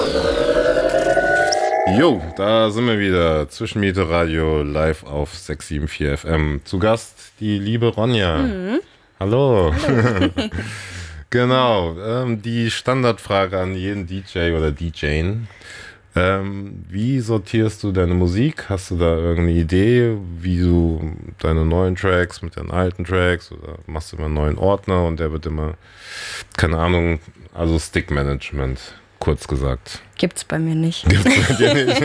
Jo, da sind wir wieder. Zwischenmiete Radio live auf 674 FM. Zu Gast die liebe Ronja. Hallo. Genau, die Standardfrage an jeden DJ oder DJen. Wie sortierst du deine Musik? Hast du da irgendeine Idee, wie du deine neuen Tracks mit deinen alten Tracks, oder machst du immer einen neuen Ordner und der wird immer, keine Ahnung, also Stick-Management, kurz gesagt. Gibt's bei mir nicht. Gibt's bei dir nicht?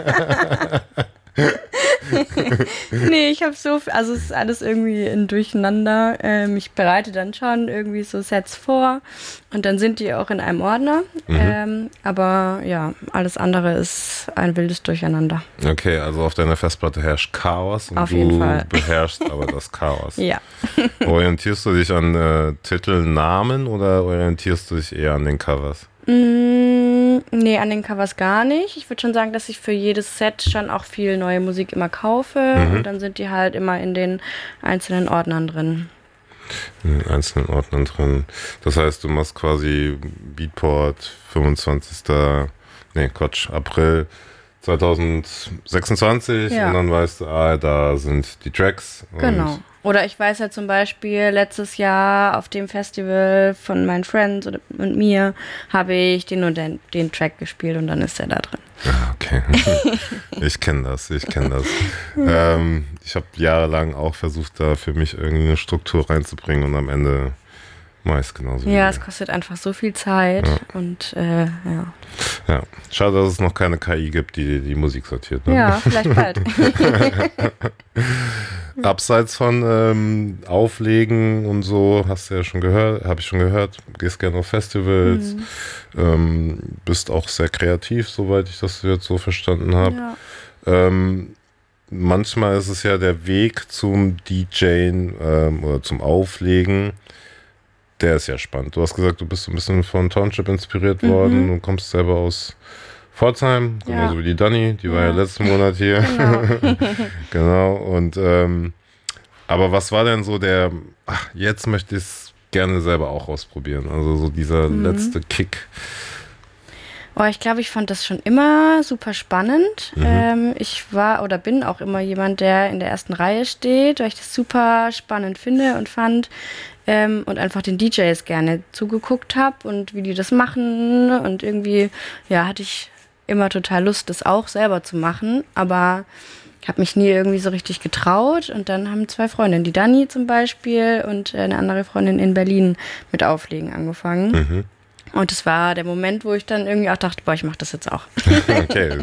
Nee, ich habe also es ist alles irgendwie ein Durcheinander. Ich bereite dann schon irgendwie so Sets vor und dann sind die auch in einem Ordner. Aber ja, alles andere ist ein wildes Durcheinander. Okay, also auf deiner Festplatte herrscht Chaos und auf jeden Fall. Du beherrschst aber das Chaos. Ja. Orientierst du dich an Titelnamen oder orientierst du dich eher an den Covers? Nee, an den Covers gar nicht. Ich würde schon sagen, dass ich für jedes Set schon auch viel neue Musik immer kaufe und dann sind die halt immer in den einzelnen Ordnern drin. In den einzelnen Ordnern drin. Das heißt, du machst quasi Beatport 25. April 2026 und dann weißt du, da sind die Tracks. Genau. Oder ich weiß ja zum Beispiel, letztes Jahr auf dem Festival von meinen Friends und mir habe ich den und den Track gespielt und dann ist er da drin. Okay. Ich kenne das. Ich habe jahrelang auch versucht, da für mich irgendwie eine Struktur reinzubringen und am Ende meist genauso. Ja, es kostet einfach so viel Zeit und ja. Ja, schade, dass es noch keine KI gibt, die Musik sortiert. Ne? Ja, vielleicht bald. Abseits von Auflegen und so, hast du ja schon gehört, habe ich schon gehört, gehst gerne auf Festivals, bist auch sehr kreativ, soweit ich das jetzt so verstanden habe. Ja. Manchmal ist es ja der Weg zum DJen oder zum Auflegen, der ist ja spannend. Du hast gesagt, du bist so ein bisschen von Township inspiriert worden und kommst selber aus Pforzheim, genauso wie die Dani, die war ja letzten Monat hier. Genau, und aber was war denn so jetzt möchte ich es gerne selber auch ausprobieren, also so dieser letzte Kick. Oh, ich glaube, ich fand das schon immer super spannend. Ich war oder bin auch immer jemand, der in der ersten Reihe steht, weil ich das super spannend finde und fand und einfach den DJs gerne zugeguckt habe und wie die das machen und irgendwie, hatte ich immer total Lust, das auch selber zu machen, aber ich habe mich nie irgendwie so richtig getraut und dann haben 2 Freundinnen, die Dani zum Beispiel und eine andere Freundin in Berlin mit Auflegen angefangen. Und das war der Moment, wo ich dann irgendwie auch dachte, ich mache das jetzt auch. Okay.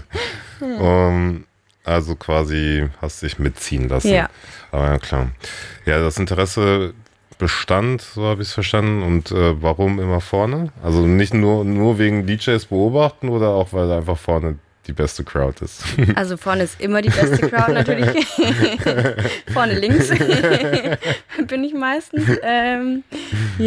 Also quasi hast dich mitziehen lassen. Ja. Aber ja, klar. Ja, das Interesse bestand, so habe ich es verstanden. Und warum immer vorne? Also nicht nur wegen DJs beobachten oder auch, weil einfach vorne die beste Crowd ist? Also vorne ist immer die beste Crowd natürlich. Vorne links bin ich meistens.